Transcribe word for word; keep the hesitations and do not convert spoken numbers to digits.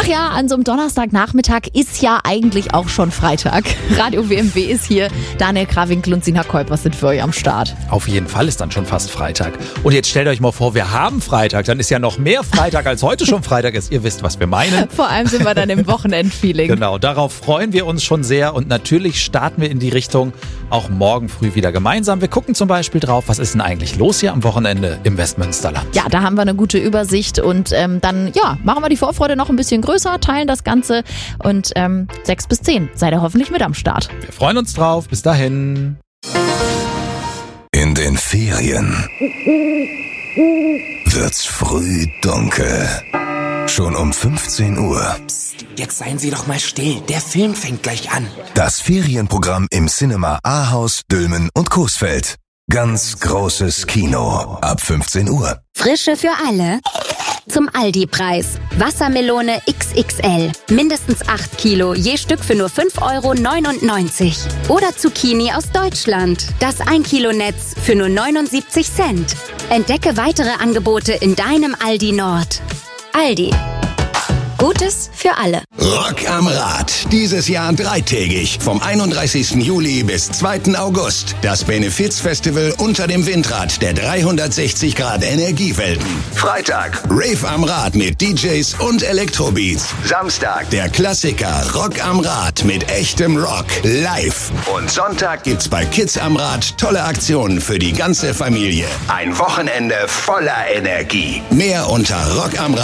ja, an so einem Donnerstagnachmittag ist ja eigentlich auch schon Freitag. Radio W M W ist hier. Daniel Krawinkel und Sina Kuipers sind für euch am Start. Auf jeden Fall ist dann schon fast Freitag. Und jetzt stellt euch mal vor, wir haben Freitag. Dann ist ja noch mehr Freitag, als heute schon Freitag ist. Ihr wisst, was wir meinen. Vor allem sind wir dann im Wochenendfeeling. Genau, darauf freuen wir uns schon sehr. Und natürlich starten wir in die Richtung auch morgen früh wieder gemeinsam. Wir gucken zum Beispiel drauf, was ist denn eigentlich los hier am Wochenende im Westmünsterland. Ja, da haben wir eine gute Übersicht und ähm, dann ja, machen wir die Vorfreude noch ein bisschen größer, teilen das Ganze und ähm, sechs bis zehn seid ihr hoffentlich mit am Start. Wir freuen uns drauf. Bis dahin. In den Ferien wird's früh dunkel. Schon um fünfzehn Uhr. Psst, jetzt seien Sie doch mal still. Der Film fängt gleich an. Das Ferienprogramm im Cinema Ahaus, Dülmen und Coesfeld. Ganz großes Kino ab fünfzehn Uhr. Frische für alle. Zum Aldi-Preis. Wassermelone X X L. Mindestens acht Kilo, je Stück für nur fünf Euro neunundneunzig. Oder Zucchini aus Deutschland. Das ein Kilo Netz für nur neunundsiebzig Cent. Entdecke weitere Angebote in deinem Aldi Nord. Aldi. Gutes für alle. Rock am Rad. Dieses Jahr dreitägig. Vom einunddreißigsten Juli bis zweiten August. Das Benefizfestival unter dem Windrad der dreihundertsechzig Grad Energiewelten. Freitag. Rave am Rad mit D Js und Elektrobeats. Samstag. Der Klassiker Rock am Rad mit echtem Rock. Live. Und Sonntag gibt's bei Kids am Rad tolle Aktionen für die ganze Familie. Ein Wochenende voller Energie. Mehr unter Rock am Rad.